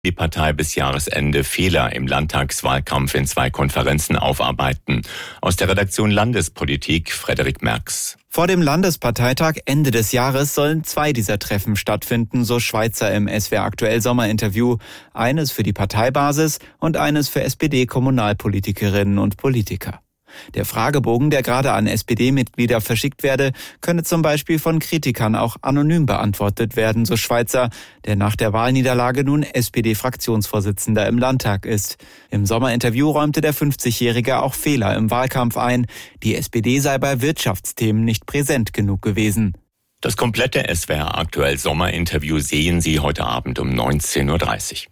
die Partei bis Jahresende Fehler im Landtagswahlkampf in 2 Konferenzen aufarbeiten. Aus der Redaktion Landespolitik Frederik Merx. Vor dem Landesparteitag Ende des Jahres sollen 2 dieser Treffen stattfinden, so Schweizer im SWR aktuell Sommerinterview. Eines für die Parteibasis und eines für SPD-Kommunalpolitikerinnen und Politiker. Der Fragebogen, der gerade an SPD-Mitglieder verschickt werde, könne zum Beispiel von Kritikern auch anonym beantwortet werden, so Schweizer, der nach der Wahlniederlage nun SPD-Fraktionsvorsitzender im Landtag ist. Im Sommerinterview räumte der 50-Jährige auch Fehler im Wahlkampf ein. Die SPD sei bei Wirtschaftsthemen nicht präsent genug gewesen. Das komplette SWR aktuell Sommerinterview sehen Sie heute Abend um 19:30 Uhr.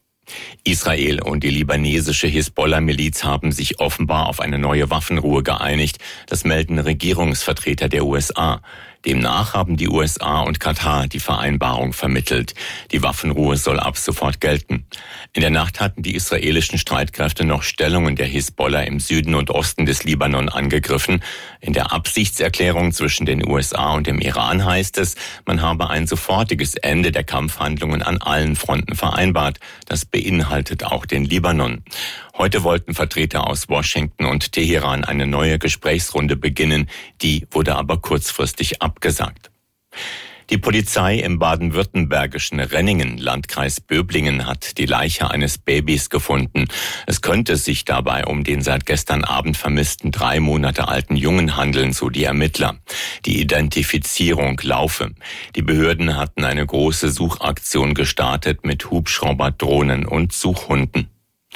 Israel und die libanesische Hisbollah-Miliz haben sich offenbar auf eine neue Waffenruhe geeinigt. Das melden Regierungsvertreter der USA. Demnach haben die USA und Katar die Vereinbarung vermittelt. Die Waffenruhe soll ab sofort gelten. In der Nacht hatten die israelischen Streitkräfte noch Stellungen der Hisbollah im Süden und Osten des Libanon angegriffen. In der Absichtserklärung zwischen den USA und dem Iran heißt es, man habe ein sofortiges Ende der Kampfhandlungen an allen Fronten vereinbart. Das beinhaltet auch den Libanon. Heute wollten Vertreter aus Washington und Teheran eine neue Gesprächsrunde beginnen. Die wurde aber kurzfristig abgesagt. Die Polizei im baden-württembergischen Renningen, Landkreis Böblingen, hat die Leiche eines Babys gefunden. Es könnte sich dabei um den seit gestern Abend vermissten 3 Monate alten Jungen handeln, so die Ermittler. Die Identifizierung laufe. Die Behörden hatten eine große Suchaktion gestartet mit Hubschrauber, Drohnen und Suchhunden.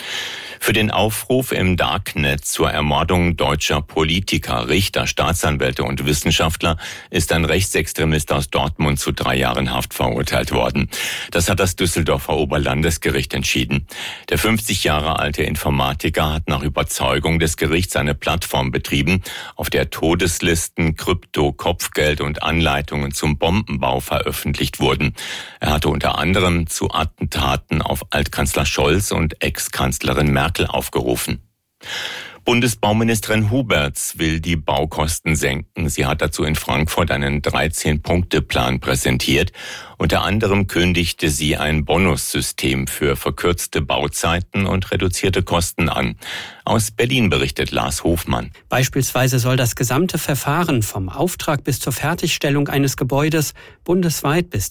Für den Aufruf im Darknet zur Ermordung deutscher Politiker, Richter, Staatsanwälte und Wissenschaftler ist ein Rechtsextremist aus Dortmund zu 3 Jahren Haft verurteilt worden. Das hat das Düsseldorfer Oberlandesgericht entschieden. Der 50 Jahre alte Informatiker hat nach Überzeugung des Gerichts eine Plattform betrieben, auf der Todeslisten, Krypto, Kopfgeld und Anleitungen zum Bombenbau veröffentlicht wurden. Er hatte unter anderem zu Attentaten auf Altkanzler Scholz und Ex-Kanzlerin Merkel aufgerufen. Bundesbauministerin Huberts will die Baukosten senken. Sie hat dazu in Frankfurt einen 13-Punkte-Plan präsentiert. Unter anderem kündigte sie ein Bonussystem für verkürzte Bauzeiten und reduzierte Kosten an. Aus Berlin berichtet Lars Hofmann. Beispielsweise soll das gesamte Verfahren vom Auftrag bis zur Fertigstellung eines Gebäudes bundesweit bis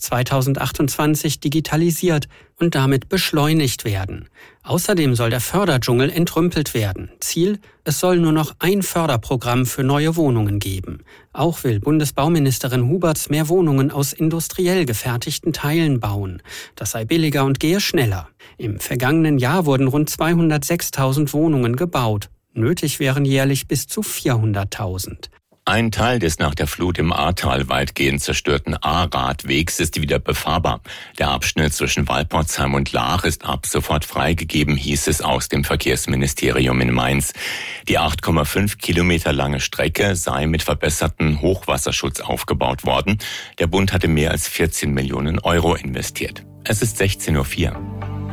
2028 digitalisiert und damit beschleunigt werden. Außerdem soll der Förderdschungel entrümpelt werden. Ziel: es soll nur noch ein Förderprogramm für neue Wohnungen geben. Auch will Bundesbauministerin Huberts mehr Wohnungen aus industriell gefertigten Teilen bauen. Das sei billiger und gehe schneller. Im vergangenen Jahr wurden rund 206.000 Wohnungen gebaut. Nötig wären jährlich bis zu 400.000. Ein Teil des nach der Flut im Ahrtal weitgehend zerstörten A-Radwegs ist wieder befahrbar. Der Abschnitt zwischen Walporzheim und Laach ist ab sofort freigegeben, hieß es aus dem Verkehrsministerium in Mainz. Die 8,5 Kilometer lange Strecke sei mit verbessertem Hochwasserschutz aufgebaut worden. Der Bund hatte mehr als 14 Millionen Euro investiert. Es ist 16:04 Uhr.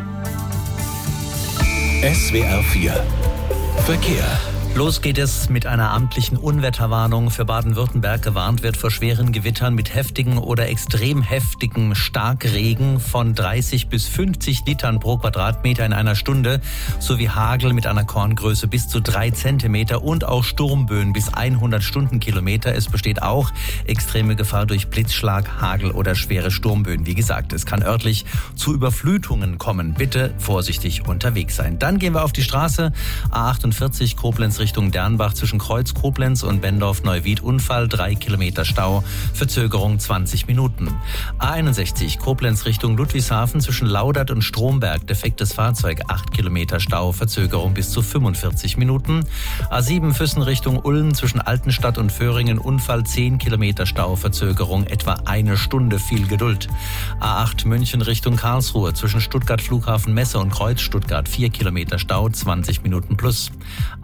SWR 4 Verkehr. Los geht es mit einer amtlichen Unwetterwarnung. Für Baden-Württemberg gewarnt wird vor schweren Gewittern mit heftigen oder extrem heftigem Starkregen von 30 bis 50 Litern pro Quadratmeter in einer Stunde sowie Hagel mit einer Korngröße bis zu 3 Zentimeter und auch Sturmböen bis 100 Stundenkilometer. Es besteht auch extreme Gefahr durch Blitzschlag, Hagel oder schwere Sturmböen. Wie gesagt, es kann örtlich zu Überflutungen kommen. Bitte vorsichtig unterwegs sein. Dann gehen wir auf die Straße. A48 Koblenz Richtung Dernbach zwischen Kreuz Koblenz und Bendorf-Neuwied Unfall, 3 Kilometer Stau, Verzögerung 20 Minuten. A61 Koblenz Richtung Ludwigshafen zwischen Laudert und Stromberg, defektes Fahrzeug, 8 Kilometer Stau, Verzögerung bis zu 45 Minuten. A7 Füssen Richtung Ulm zwischen Altenstadt und Föhringen Unfall, 10 Kilometer Stau, Verzögerung etwa 1 Stunde, viel Geduld. A8 München Richtung Karlsruhe zwischen Stuttgart Flughafen Messe und Kreuz Stuttgart, 4 Kilometer Stau, 20 Minuten plus. A8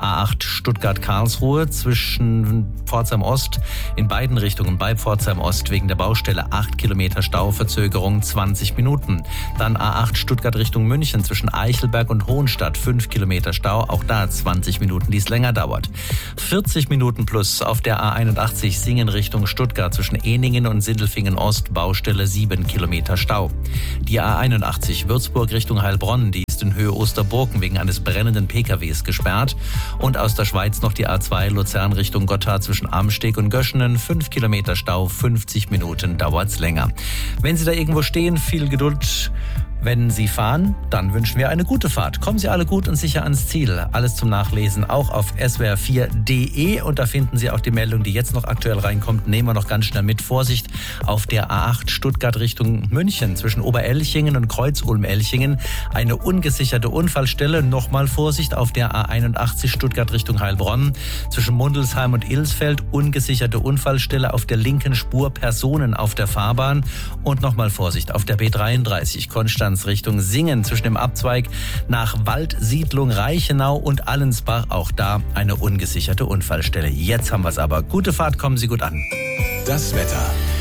Stuttgart-Karlsruhe zwischen Pforzheim Ost in beiden Richtungen bei Pforzheim Ost wegen der Baustelle 8 Kilometer Stau, Verzögerung 20 Minuten. Dann A8 Stuttgart Richtung München zwischen Eichelberg und Hohenstadt 5 Kilometer Stau, auch da 20 Minuten, die es länger dauert. 40 Minuten plus auf der A81 Singen Richtung Stuttgart zwischen Ehningen und Sindelfingen Ost, Baustelle 7 Kilometer Stau. Die A81 Würzburg Richtung Heilbronn, die ist in Höhe Osterburgen wegen eines brennenden PKWs gesperrt. Und aus der Schweiz noch die A2 Luzern Richtung Gotthard zwischen Amsteg und Göschenen, 5 Kilometer Stau, 50 Minuten dauert's länger. Wenn Sie da irgendwo stehen, viel Geduld. Wenn Sie fahren, dann wünschen wir eine gute Fahrt. Kommen Sie alle gut und sicher ans Ziel. Alles zum Nachlesen auch auf swr4.de und da finden Sie auch die Meldung, die jetzt noch aktuell reinkommt. Nehmen wir noch ganz schnell mit. Vorsicht auf der A8 Stuttgart Richtung München zwischen Oberelchingen und Kreuz-Ulm-Elchingen. Eine ungesicherte Unfallstelle. Nochmal Vorsicht auf der A81 Stuttgart Richtung Heilbronn zwischen Mundelsheim und Ilsfeld. Ungesicherte Unfallstelle auf der linken Spur. Personen auf der Fahrbahn. Und nochmal Vorsicht auf der B33 Konstanz Richtung Singen zwischen dem Abzweig nach Waldsiedlung Reichenau und Allensbach. Auch da eine ungesicherte Unfallstelle. Jetzt haben wir es aber. Gute Fahrt, kommen Sie gut an. Das Wetter.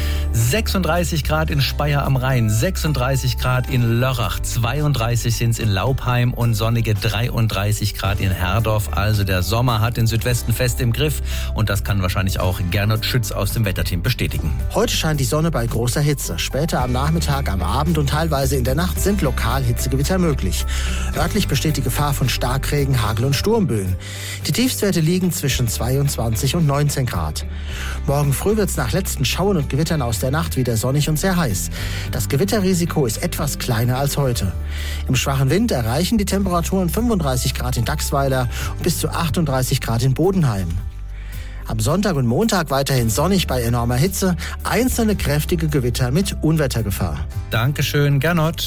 36 Grad in Speyer am Rhein, 36 Grad in Lörrach, 32 sind es in Laupheim und sonnige 33 Grad in Herdorf. Also der Sommer hat den Südwesten fest im Griff und das kann wahrscheinlich auch Gernot Schütz aus dem Wetterteam bestätigen. Heute scheint die Sonne bei großer Hitze. Später am Nachmittag, am Abend und teilweise in der Nacht sind lokal Hitzegewitter möglich. Örtlich besteht die Gefahr von Starkregen, Hagel und Sturmböen. Die Tiefstwerte liegen zwischen 22 und 19 Grad. Morgen früh wird es nach letzten Schauern und Gewittern aus der Nacht wieder sonnig und sehr heiß. Das Gewitterrisiko ist etwas kleiner als heute. Im schwachen Wind erreichen die Temperaturen 35 Grad in Dachsweiler und bis zu 38 Grad in Bodenheim. Am Sonntag und Montag weiterhin sonnig bei enormer Hitze, einzelne kräftige Gewitter mit Unwettergefahr. Dankeschön, Gernot.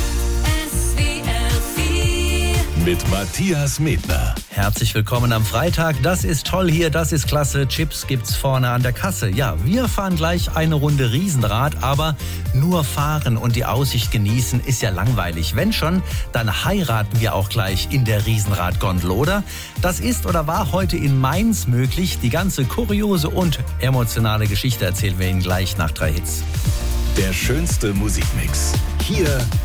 Mit Matthias Medner. Herzlich willkommen am Freitag. Das ist toll hier, das ist klasse. Chips gibt's vorne an der Kasse. Ja, wir fahren gleich eine Runde Riesenrad, aber nur fahren und die Aussicht genießen ist ja langweilig. Wenn schon, dann heiraten wir auch gleich in der Riesenradgondel, oder? Das ist oder war heute in Mainz möglich. Die ganze kuriose und emotionale Geschichte erzählen wir Ihnen gleich nach 3 Hits. Der schönste Musikmix. Hier